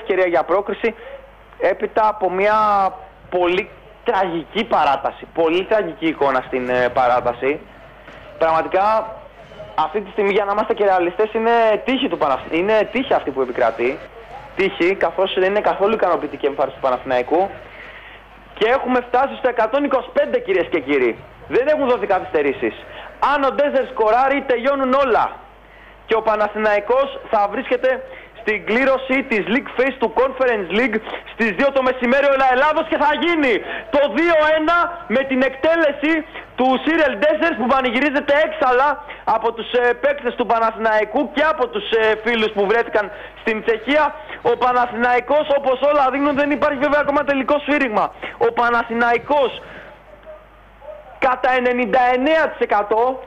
ευκαιρία για πρόκριση έπειτα από μια πολύ τραγική παράταση. Πολύ τραγική εικόνα στην παράταση. Πραγματικά αυτή τη στιγμή, για να είμαστε και ρεαλιστές, είναι τύχη του Παναθηναϊκού. Είναι τύχη αυτή που επικρατεί. Τύχη, καθώς δεν είναι καθόλου ικανοποιητική εμφάνιση του Παναθηναϊκού. Και έχουμε φτάσει στο 125, κυρίες και κύριοι. Δεν έχουν δοθεί καθυστερήσεις. Αν ο Ντέζερ σκοράρει, τελειώνουν όλα. Και ο Παναθηναϊκός θα βρίσκεται στην κλήρωση της League Phase του Conference League στις 2 το μεσημέρι Ελλάδος και θα γίνει το 2-1 με την εκτέλεση του Cyril Dessers που πανηγυρίζεται έξαλα από τους παίκτες του Παναθηναϊκού και από τους φίλους που βρέθηκαν στην Τσεχία. Ο Παναθηναϊκός, όπως όλα δείχνουν, δεν υπάρχει βέβαια ακόμα τελικό σφύριγμα. Ο Παναθηναϊκός κατά 99%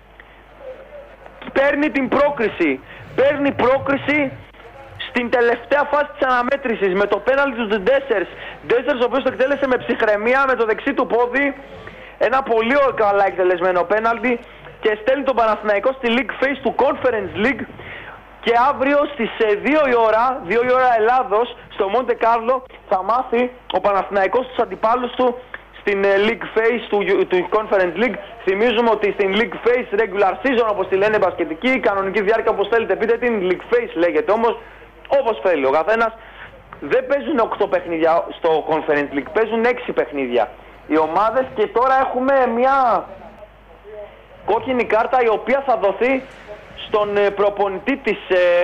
παίρνει την πρόκριση. Παίρνει πρόκριση στην τελευταία φάση της αναμέτρησης με το πέναλτι του Ντέσερς. Ντέσερς ο οποίος το εκτέλεσε με ψυχραιμία με το δεξί του πόδι. Ένα πολύ καλά εκτελεσμένο πέναλτι και στέλνει τον Παναθηναϊκό στη League Phase του Conference League. Και αύριο στις 2 η ώρα Ελλάδος στο Μοντε Κάρλο θα μάθει ο Παναθηναϊκός τους αντιπάλους του στην League Phase του Conference League. Θυμίζουμε ότι στην League Phase regular season, όπως τη λένε μπασκετική, κανονική διάρκεια όπως θέλετε πείτε την, League Phase λέγεται όμως, όπως θέλει ο καθένας. Δεν παίζουν 8 παιχνίδια στο Conference League, παίζουν 6 παιχνίδια οι ομάδες και τώρα έχουμε μια κόκκινη κάρτα η οποία θα δοθεί στον προπονητή της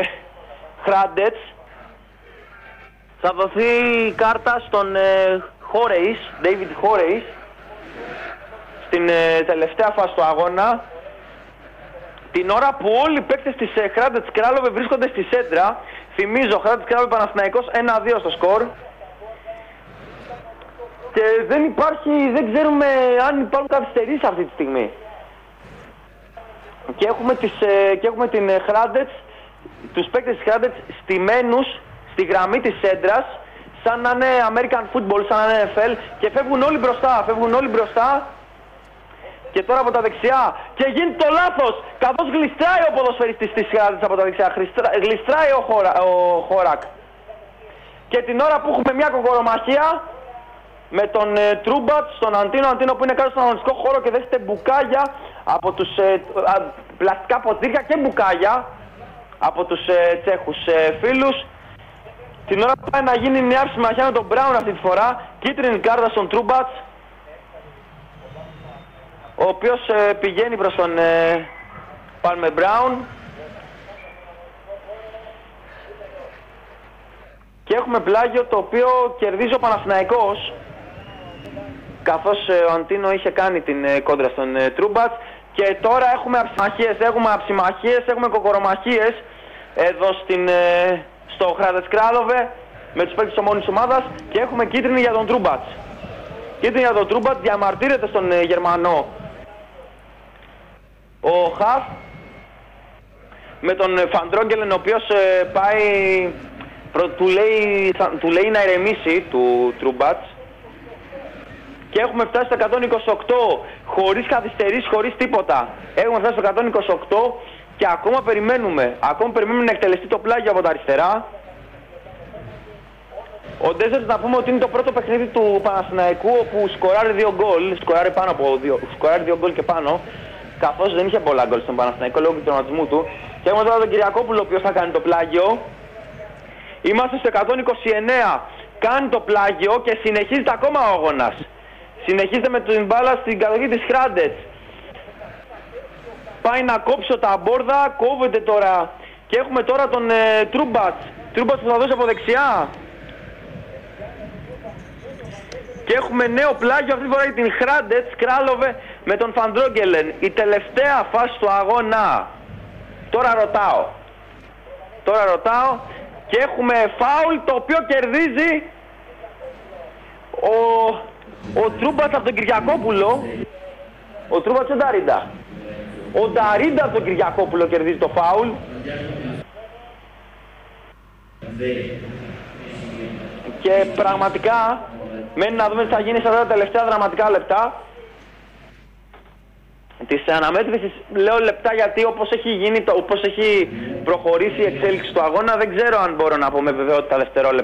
Hrádec. Θα δοθεί κάρτα στον David Horeis στην τελευταία φάση του αγώνα, την ώρα που όλοι οι παίκτες της Hrádec Králové βρίσκονται στη σέντρα. Θυμίζω, Hrádec Králové Παναθηναϊκός 1-2 στο σκορ. Και δεν ξέρουμε αν υπάρχουν καθυστερήσεις αυτή τη στιγμή. Και έχουμε την Hrádec, τους παίκτες της Hrádec στημένους στη γραμμή της σέντρας, σαν να είναι American Football, σαν να είναι NFL, και φεύγουν όλοι μπροστά. Και τώρα από τα δεξιά, και γίνεται το λάθος, καθώς γλιστράει ο ποδοσφαιριστής της Hrádec από τα δεξιά, γλιστράει ο Χόρακ. Και την ώρα που έχουμε μια κοκορομαχία με τον Τρούμπατς, τον Αντίνο που είναι κάτω στον αγωνιστικό χώρο και δέχεται μπουκάγια από τους πλαστικά ποτήρια και μπουκάγια από τους Τσέχους φίλους. Την ώρα που πάει να γίνει μια συμμαχία με τον Μπράουν αυτή τη φορά, κίτρινη κάρτα στον Τρούμπατς, ο οποίος πηγαίνει προς τον Πάλμε Μπράουν. Και έχουμε πλάγιο το οποίο κερδίζει ο Παναθηναϊκός, καθώς ο Αντίνο είχε κάνει την κόντρα στον Τρούμπατς. Και τώρα έχουμε αψιμαχίες, έχουμε κοκορομαχίες εδώ στο Hrádec Králové με τους παίκτες της ομόνης ομάδας και έχουμε κίτρινη για τον Τρούμπατς. Κίτρινη για τον Τρούμπατς, διαμαρτύρεται στον Γερμανό ο Χαφ με τον Φαντρόγκελεν, ο οποίος πάει, του λέει να ηρεμήσει του Τρούμπατς. Και έχουμε φτάσει στο 128 χωρίς καθυστερήσεις, χωρίς τίποτα. Έχουμε φτάσει στο 128 και ακόμα περιμένουμε να εκτελεστεί το πλάγιο από τα αριστερά. Ο Ντέζερς, να πούμε ότι είναι το πρώτο παιχνίδι του Παναθηναϊκού όπου σκοράρει 2 γκολ, σκοράρει 2 γκολ και πάνω, καθώς δεν είχε πολλά γκολ στον Παναθηναϊκό λόγω του τραυματισμού του. Και έχουμε τώρα τον Κυριακόπουλο, ο οποίος θα κάνει το πλάγιο. Είμαστε στο 129, κάνει το πλάγιο και συνεχίζεται ακόμα ο αγώνας. Συνεχίζεται με την μπάλα στην κατοχή της Hrádec. Πάει να κόψει ο Ταμπόρδα, κόβεται τώρα. Και έχουμε τώρα τον Τρούμπατς. Τρούμπατς που θα δώσει από δεξιά. Και έχουμε νέο πλάγιο αυτή τη φορά για την Hrádec Králové με τον Φαντρόγκελεν. Η τελευταία φάση του αγώνα. Τώρα ρωτάω. Και έχουμε φάουλ το οποίο κερδίζει ο Τρούμπατς από τον Κυριακόπουλο. Ο Τρούμπατς ο Νταρίντα. Ο Νταρίντα από τον Κυριακόπουλο κερδίζει το φάουλ. Και πραγματικά μένει να δούμε τι θα γίνει σε αυτά τα τελευταία δραματικά λεπτά της αναμέτρησης. Λέω λεπτά γιατί όπως έχει προχωρήσει η εξέλιξη του αγώνα, δεν ξέρω αν μπορώ να πω με βεβαιότητα δευτερόλεπτα